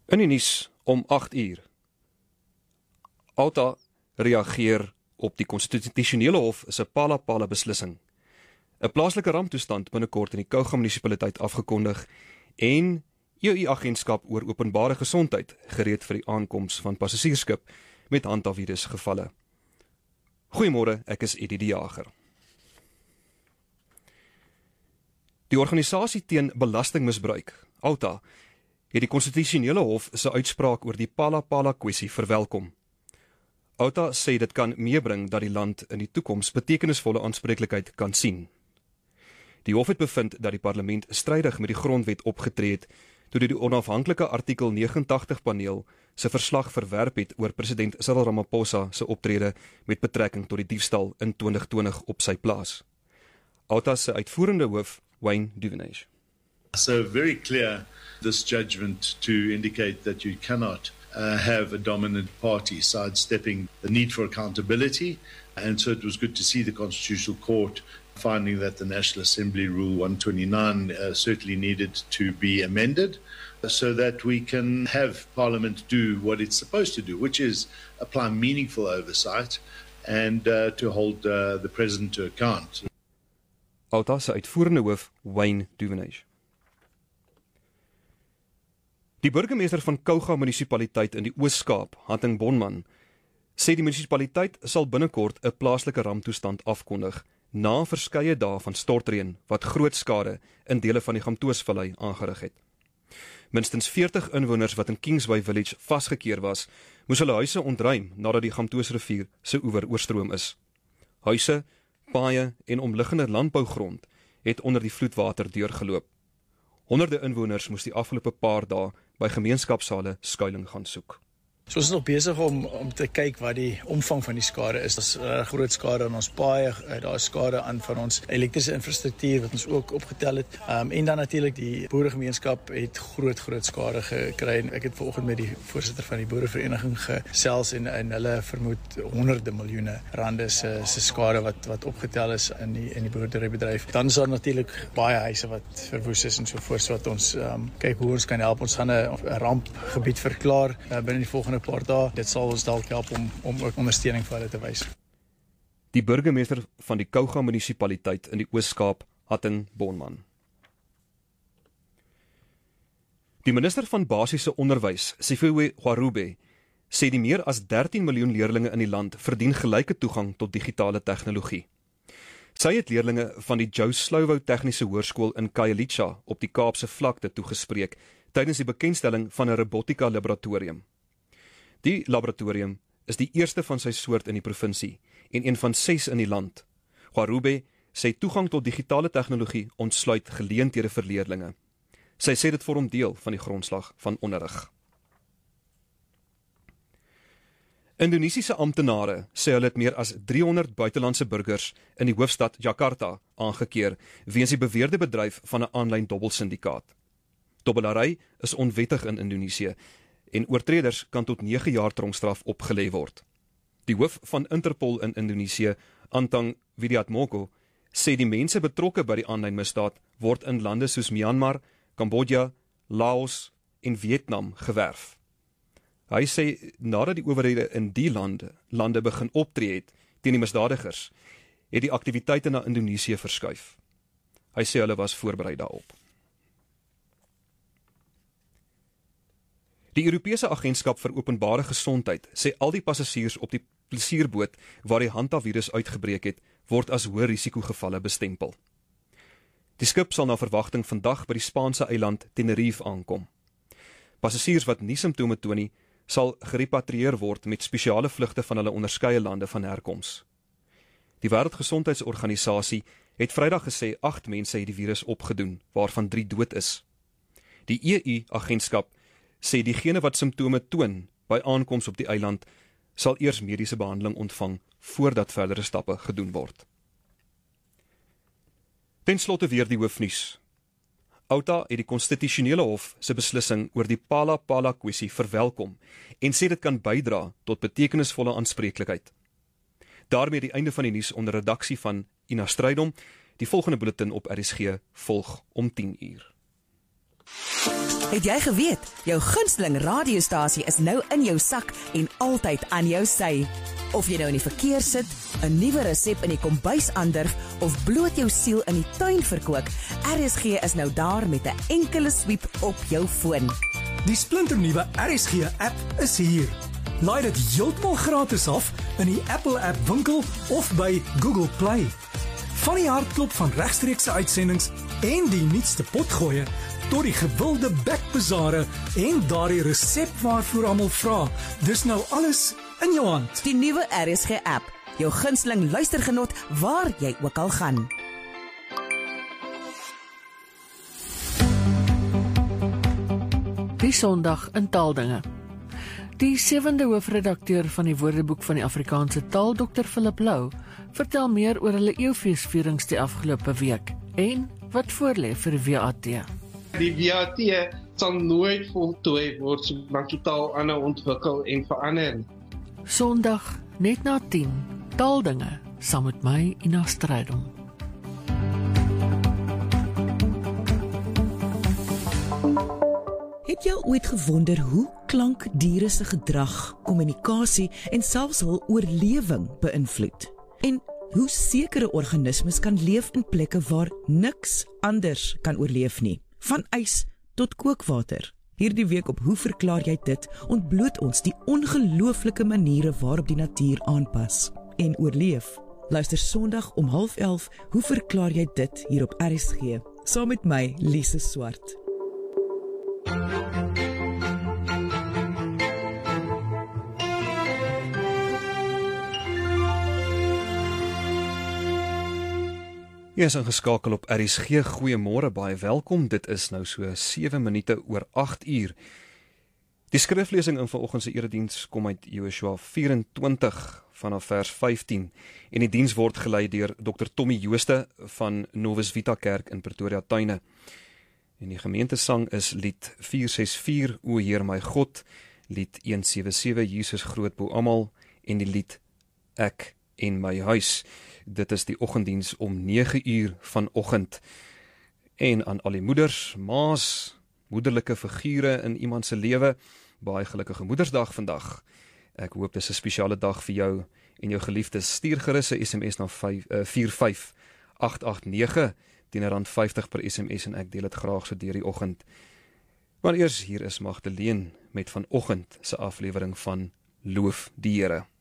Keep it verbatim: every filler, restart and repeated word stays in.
In die nuus om agt uur. Outa reageer op die konstitusionele hof se Phala-Phala beslissing. 'n Plaaslike ramptoestand binnekort in die Kouga munisipaliteit afgekondig en E U agentskap oor openbare gesondheid gereed vir die aankoms van passasiersskip met hantavirus gevalle. Goeiemôre, ek is Eddie die Jager. Die organisasie teen belastingmisbruik, Outa, het die konstitusionele hof se uitspraak oor die Phala-Phala kwessie verwelkom. Outa sê dit kan meebring dat die land in die toekoms betekenisvolle aanspreeklikheid kan sien. Die hof het bevind dat die parlement strydig met die grondwet opgetree het toe die onafhanklike artikel negenentagtig paneel se verslag verwerp het oor president Cyril Ramaphosa se optrede met betrekking tot die diefstal in twintig twintig op sy plaas. Outa se uitvoerende hoof, Wayne Duvenage. So very clear this judgment to indicate that you cannot uh, have a dominant party sidestepping the need for accountability, and so it was good to see the Constitutional Court finding that the National Assembly Rule one twenty-nine uh, certainly needed to be amended so that we can have Parliament do what it's supposed to do, which is apply meaningful oversight and uh, to hold uh, the President to account. Outa se uitvoerende hoof, Wayne Duvenage. Die burgemeester van Kouga munisipaliteit in die Oos-Kaap, Hatting Bonman, sê die munisipaliteit sal binnekort 'n plaaslike ramptoestand afkondig na verskeie dae van stortreën wat groot skade in dele van die Gamtoosvallei aangerig het. Minstens veertig inwoners wat in Kingsway Village vasgekeer was, moes hulle huise ontruim nadat die Gamtoosrivier se oewer oorstroom is. Huise, paaie en omliggende landbougrond het onder die vloedwater deurgeloop. Honderde inwoners moes die afgelope paar dae by gemeenskapsale skuiling gaan soek. So ons is nog besig om, om te kyk wat die omvang van die skade is. Daar is uh, groot skade aan ons paaie, uh, daar is skade aan van ons elektriese infrastruktuur wat ons ook opgetel het. Um, en dan natuurlik die boeregemeenskap het groot, groot skade gekry. Ek het vanoggend met die voorsitter van die boerevereniging gesels en, en hulle vermoed honderde miljoene rande se, se skade wat, wat opgetel is in die, in die boerderybedryf. Dan is daar natuurlik baie huise wat verwoes is en so voort, so wat ons um, kyk hoe ons kan help. Ons gaan 'n rampgebied verklaar uh, binne die volgende paar dae. Dit sal ons dalk help om, om ook ondersteuning vir hulle te wys. Die burgemeester van die Kouga munisipaliteit in die Oos-Kaap, Hatting Bonman. Die minister van basiese onderwys, Siphiwe Gwarube, sê die meer as dertien miljoen leerlinge in die land verdien gelyke toegang tot digitale tegnologie. Sy het leerlinge van die Joe Slovo Tegniese Hoërskool in Khayelitsha op die Kaapse vlakte toegespreek tydens die bekendstelling van 'n robotika laboratorium. Die laboratorium is die eerste van sy soort in die provinsie en een van ses in die land. Gwarube sê toegang tot digitale tegnologie ontsluit geleenthede vir leerlinge. Sy sê dit vorm deel van die grondslag van onderrig. Indonesiese amptenare sê hulle het meer as driehonderd buitelandse burgers in die hoofstad Jakarta aangekeer weens die beweerde bedryf van 'n aanlyn dobbelsyndikaat. Dobbelary is onwettig in Indonesië en oortreders kan tot nege jaar tronkstraf opgelê word. Die hoof van Interpol in Indonesië, Antang Widiatmoko, sê die mense betrokke by die aanlyn misdaad word in lande soos Myanmar, Kambodja, Laos en Vietnam gewerf. Hy sê nadat die owerhede in die lande, lande begin optree het teen die misdadigers, het die aktiwiteite na Indonesië verskuif. Hy sê hulle was voorberei daarop. Die Europese Agentskap vir Openbare Gesondheid sê al die passasiers op die plesierboot waar die hantavirus uitgebreek het, word as hoë risikogevalle bestempel. Die skip sal na verwagting vandag by die Spaanse eiland Tenerife aankom. Passasiers wat nie simptome toon nie, sal gerepatrieer word met spesiale vlugte van hulle onderskeie lande van herkoms. Die Wêreldgesondheidsorganisasie het Vrydag gesê agt mense het die virus opgedoen, waarvan drie dood is. Die E U-agentskap sê diegene wat simptome toon by aankoms op die eiland sal eers mediese behandeling ontvang voordat verdere stappe gedoen word. Ten slotte weer die hoofnuus. Outa het die konstitusionele hof se beslissing oor die Phala-Phala kwessie verwelkom en sê dit kan bydra tot betekenisvolle aanspreeklikheid. Daarmee die einde van die nuus onder redaksie van Ina Strydom. Die volgende bulletin op R S G volg om tien uur. Het jy geweet, jou gunsteling radiostasie is nou in jou sak en altyd aan jou sy? Of jy nou in die verkeer sit, 'n nuwe resep in die kombuis aandurf of bloot jou siel in die tuin verkoop, R S G is nou daar met 'n enkele swiep op jou foon. Die splinternuwe R S G-app is hier. Laai dit heeltemal gratis af in die Apple App winkel of by Google Play. Van die hartklop van regstreekse uitsendings en die nuutste potgoeie tot die gewilde bekbazare en daardie resep waarvoor almal vra. Dis nou alles in jou hand. Die nuwe R S G-app, jou gunsteling luistergenot waar jy ook al gaan. Die Sondag in taaldinge. Die sewende hoofredakteur van die Woordeboek van die Afrikaanse taal, dokter Philip Lou, vertel meer oor hulle eeufeesvierings die afgelope week en wat voorlê vir die W A T. Die W A T sal nooit voltooi word solank die taal aanhou ontwikkel en verander. Sondag net na tien, taaldinge, saam met my Ina Strydom. Het jy ooit gewonder hoe klank diere se gedrag, kommunikasie en selfs hul oorlewing beïnvloed? En hoe sekere organismes kan leef in plekke waar niks anders kan oorleef nie, van ys tot kookwater? Hierdie week op Hoe verklaar jy dit, ontbloot ons die ongelooflike maniere waarop die natuur aanpas en oorleef. Luister Sondag om half elf, Hoe verklaar jy dit, hier op R S G, saam met my, Lise Swart. Jy is ingeskakel op R S G. Goeiemôre, baie welkom. Dit is nou so sewe minute oor agt uur. Die skriflesing in vanoggend se erediens kom uit Joshua vyf en twintig vanaf vers vyftien en die diens word gelei deur dokter Tommy Jooste van Novus Vita Kerk in Pretoria Tuine. En die gemeentesang is lied vier ses vier, O Heer my God, lied een sewe sewe, Jesus groot bo almal, en die lied Ek en my huis. Dit is die oggenddiens om nege uur vanoggend. En aan al die moeders, ma's, moederlike figure in iemand se lewe, baie gelukkige Moedersdag vandag. Ek hoop dis 'n spesiale dag vir jou en jou geliefdes. Stuur gerus 'n S M S na vier vyf agt agt nege, tien rand vyftig per S M S en ek deel dit graag so deur die oggend. Maar eers hier is Magdalene met vanoggend se aflewering van Loof die Here.